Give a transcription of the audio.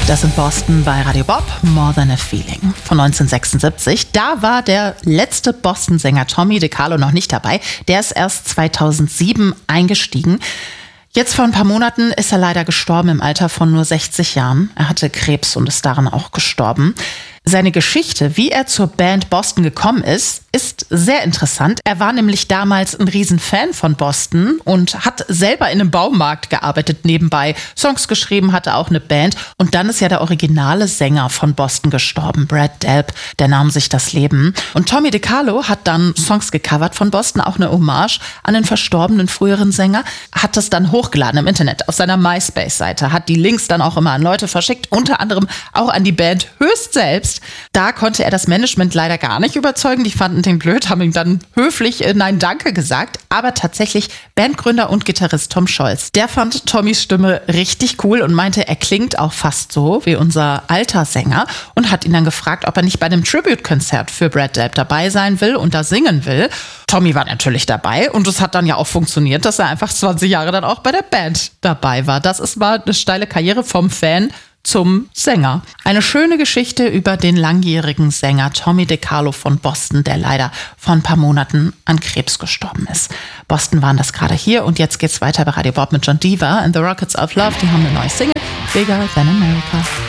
Das in Boston bei Radio Bob, More Than a Feeling von 1976. Da war der letzte Boston-Sänger Tommy DeCarlo noch nicht dabei. Der ist erst 2007 eingestiegen. Jetzt vor ein paar Monaten ist er leider gestorben im Alter von nur 60 Jahren. Er hatte Krebs und ist daran auch gestorben. Seine Geschichte, wie er zur Band Boston gekommen ist, ist sehr interessant. Er war nämlich damals ein Riesenfan von Boston und hat selber in einem Baumarkt gearbeitet, nebenbei Songs geschrieben, hatte auch eine Band. Und dann ist ja der originale Sänger von Boston gestorben, Brad Delp, der nahm sich das Leben. Und Tommy DeCarlo hat dann Songs gecovert von Boston, auch eine Hommage an den verstorbenen früheren Sänger, hat das dann hochgeladen im Internet auf seiner MySpace-Seite, hat die Links dann auch immer an Leute verschickt, unter anderem auch an die Band höchst selbst. Da konnte er das Management leider gar nicht überzeugen. Die fanden den blöd, haben ihm dann höflich Nein, danke gesagt. Aber tatsächlich Bandgründer und Gitarrist Tom Scholz, der fand Tommys Stimme richtig cool und meinte, er klingt auch fast so wie unser alter Sänger und hat ihn dann gefragt, ob er nicht bei einem Tribute-Konzert für Brad Delp dabei sein will und da singen will. Tommy war natürlich dabei und es hat dann ja auch funktioniert, dass er einfach 20 Jahre dann auch bei der Band dabei war. Das ist mal eine steile Karriere vom Fan zum Sänger. Eine schöne Geschichte über den langjährigen Sänger Tommy DeCarlo von Boston, der leider vor ein paar Monaten an Krebs gestorben ist. Boston waren das gerade hier und jetzt geht's weiter bei Radio Bob mit John Diva and the Rockets of Love. Die haben eine neue Single, Bigger Than America.